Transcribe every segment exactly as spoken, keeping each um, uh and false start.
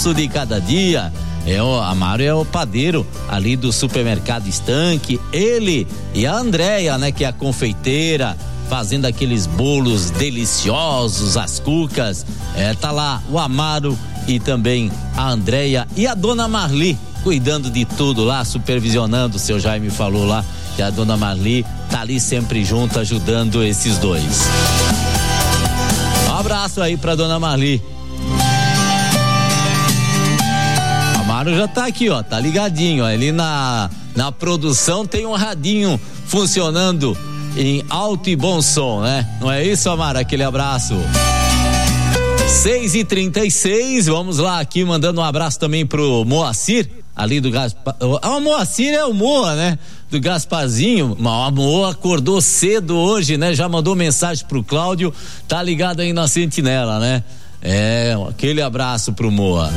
passo de cada dia. É o Amaro é o padeiro ali do supermercado Estanque. Ele e a Andréia, né, que é a confeiteira, fazendo aqueles bolos deliciosos, as cucas. É, tá lá o Amaro e também a Andréia e a dona Marli, cuidando de tudo lá, supervisionando. O seu Jaime falou lá que a dona Marli tá ali sempre junto, ajudando esses dois. Um abraço aí pra dona Marli. Amaro já tá aqui, ó, tá ligadinho, ó, ali na, na produção tem um radinho funcionando em alto e bom som, né? Não é isso, Amaro? Aquele abraço. seis e trinta e seis, vamos lá aqui mandando um abraço também pro Moacir, ali do Gaspar. Ah, o Moacir é o Moa, né? Do Gasparzinho. O Moa acordou cedo hoje, né? Já mandou mensagem pro Cláudio, tá ligado aí na sentinela, né? É, aquele abraço pro Moa.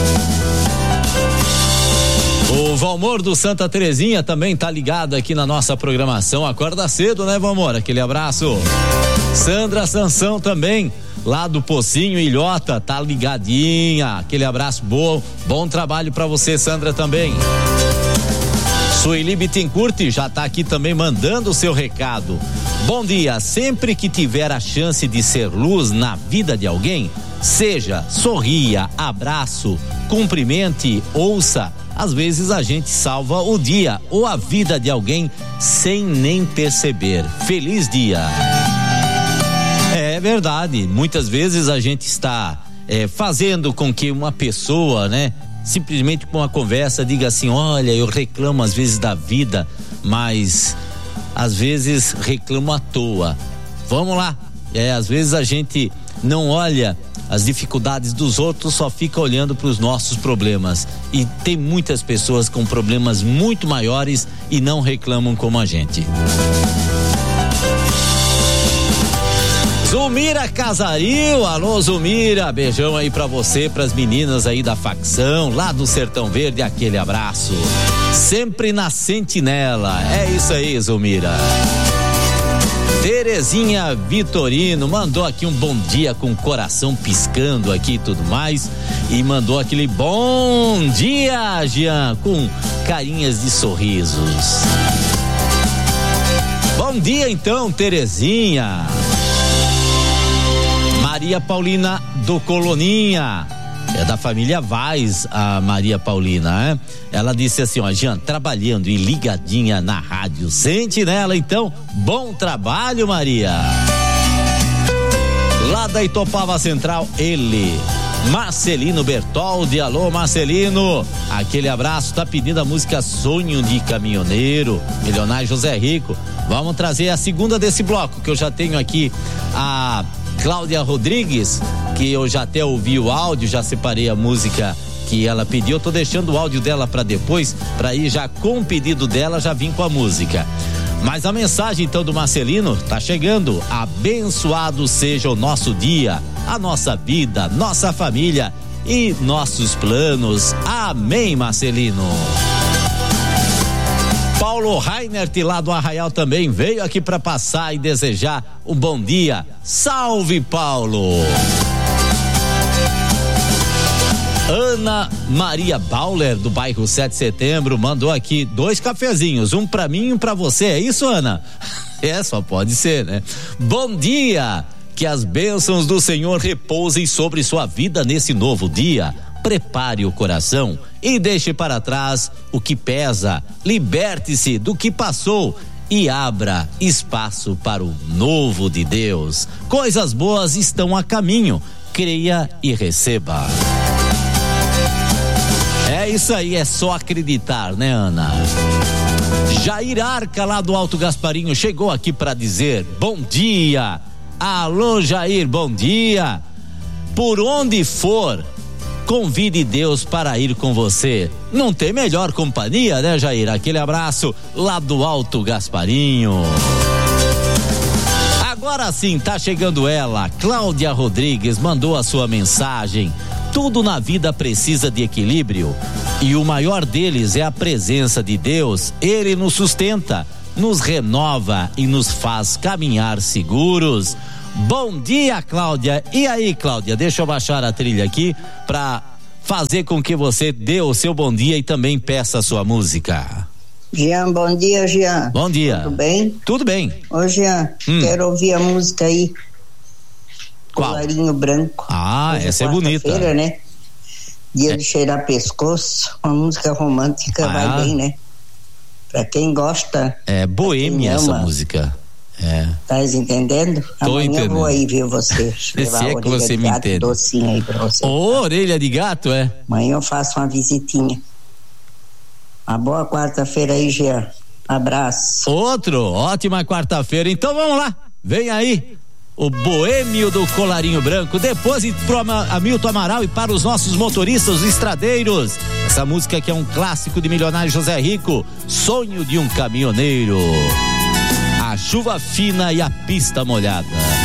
O Valmor do Santa Terezinha também tá ligado aqui na nossa programação. Acorda cedo, né, Valmor? Aquele abraço. Sandra Sansão também, lá do Pocinho Ilhota, tá ligadinha. Aquele abraço, bom, bom trabalho pra você, Sandra, também. Sueli Bittencourt já tá aqui também mandando o seu recado. Bom dia, sempre que tiver a chance de ser luz na vida de alguém, seja, sorria, abraço, cumprimente, ouça. Às vezes a gente salva o dia ou a vida de alguém sem nem perceber. Feliz dia. É verdade, muitas vezes a gente está é, fazendo com que uma pessoa, né, simplesmente com uma conversa diga assim: olha, eu reclamo às vezes da vida, mas às vezes reclamo à toa. Vamos lá, é, às vezes a gente não olha as dificuldades dos outros, só fica olhando para os nossos problemas, e tem muitas pessoas com problemas muito maiores e não reclamam como a gente. Zulmira Casaril, alô Zulmira, beijão aí pra você, pras meninas aí da facção, lá do Sertão Verde, aquele abraço, sempre na sentinela, é isso aí, Zulmira. Terezinha Vitorino mandou aqui um bom dia com o coração piscando aqui e tudo mais, e mandou aquele bom dia, Jean, com carinhas de sorrisos. Bom dia então, Terezinha. Maria Paulina do Coloninha, é da família Vaz, a Maria Paulina, né? Ela disse assim, ó, Jean, trabalhando e ligadinha na rádio, sente nela então, bom trabalho, Maria. Lá da Itopava Central, ele, Marcelino Bertoldi, alô Marcelino, aquele abraço, tá pedindo a música Sonho de Caminhoneiro, Milionário José Rico. Vamos trazer a segunda desse bloco, que eu já tenho aqui a Cláudia Rodrigues, que eu já até ouvi o áudio, já separei a música que ela pediu, eu tô deixando o áudio dela para depois, para ir já com o pedido dela, já vim com a música. Mas a mensagem então do Marcelino tá chegando: abençoado seja o nosso dia, a nossa vida, nossa família e nossos planos. Amém, Marcelino. Paulo Reinert, lá do Arraial, também veio aqui para passar e desejar um bom dia. Salve, Paulo! Ana Maria Bauler, do bairro sete de Setembro, mandou aqui dois cafezinhos, um para mim e um para você. É isso, Ana? É, só pode ser, né? Bom dia! Que as bênçãos do Senhor repousem sobre sua vida nesse novo dia. Prepare o coração e deixe para trás o que pesa, liberte-se do que passou e abra espaço para o novo de Deus. Coisas boas estão a caminho, creia e receba. É isso aí, é só acreditar, né, Ana? Jair Arca, lá do Alto Gasparinho, chegou aqui para dizer bom dia. Alô, Jair, bom dia. Por onde for, convide Deus para ir com você. Não tem melhor companhia, né, Jair? Aquele abraço lá do Alto Gasparinho. Agora sim, tá chegando ela, Cláudia Rodrigues, mandou a sua mensagem. Tudo na vida precisa de equilíbrio e o maior deles é a presença de Deus. Ele nos sustenta, nos renova e nos faz caminhar seguros. Bom dia, Cláudia. E aí, Cláudia, deixa eu baixar a trilha aqui para fazer com que você dê o seu bom dia e também peça a sua música. Jean, bom dia, Jean. Bom dia. Tudo bem? Tudo bem. Ô, Jean, hum. quero ouvir a música aí. Qual? Colarinho Branco. Ah, Hoje essa é bonita. Feira, né? Dia é. de cheirar pescoço, uma música romântica, ah. vai bem, né? Pra quem gosta. É boêmia essa música. É. Tá entendendo? Tô Amanhã entendendo. Eu vou aí ver você. Se é que você me gato, entende. Docinho aí pra você. Ô, orelha de gato, é? Amanhã eu faço uma visitinha. Uma boa quarta-feira aí, Jean. Abraço. Outro, ótima quarta-feira. Então vamos lá. Vem aí o Boêmio do Colarinho Branco. Depois pro Hamilton Amaral e para os nossos motoristas estradeiros. Essa música que é um clássico de Milionário José Rico. Sonho de um caminhoneiro. A chuva fina e a pista molhada.